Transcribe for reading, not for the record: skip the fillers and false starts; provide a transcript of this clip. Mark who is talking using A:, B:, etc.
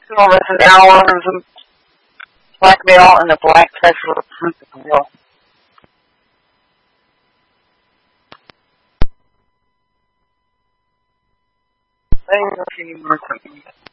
A: Some of us an hour of blackmail and the black sexual principle. Say a few more things.